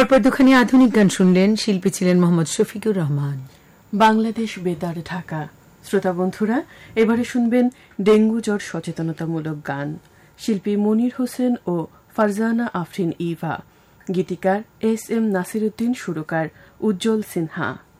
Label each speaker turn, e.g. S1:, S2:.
S1: পরপর দুখানি আধুনিক গান শুনলেন। শিল্পী ছিলেন মোহাম্মদ শফিকুর রহমান।
S2: বাংলাদেশ বেতার ঢাকা। শ্রোতা বন্ধুরা, এবারে শুনবেন ডেঙ্গু জ্বর সচেতনতামূলক গান। শিল্পী মনির হোসেন ও ফারজানা আফরিন ইভা, গীতিকার এস এম নাসিরউদ্দিন, সুরকার উজ্জ্বল সিনহা।